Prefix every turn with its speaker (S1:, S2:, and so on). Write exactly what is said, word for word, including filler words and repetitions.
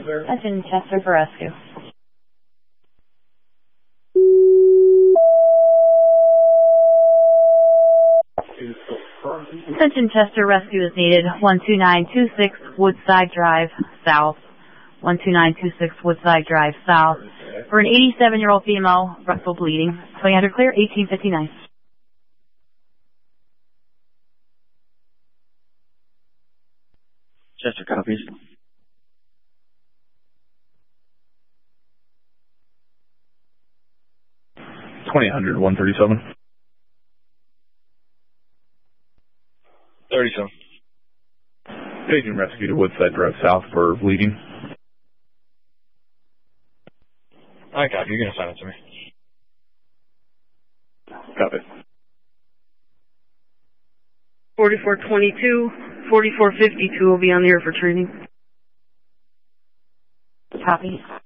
S1: Attention Chester for rescue. Attention Chester, rescue is needed. one two nine two six Woodside Drive, South. one two nine two six Woodside Drive, South. For an eighty-seven-year-old female, rectal bleeding. twenty hundred clear, eighteen fifty-nine.
S2: Chester copies.
S3: twenty hundred, one thirty-seven.
S2: thirty-seven.
S3: Paging rescue to Woodside Drive South for bleeding.
S2: I copy. You're going to sign it to me.
S3: Copy.
S4: forty-four twenty-two, forty-four fifty-two will be on the air for training.
S1: Copy.